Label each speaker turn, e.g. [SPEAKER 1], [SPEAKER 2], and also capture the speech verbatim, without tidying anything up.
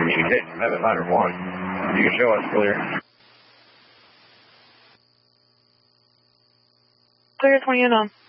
[SPEAKER 1] Communication seven hundred one. You can show us clear.
[SPEAKER 2] Clear twenty and on.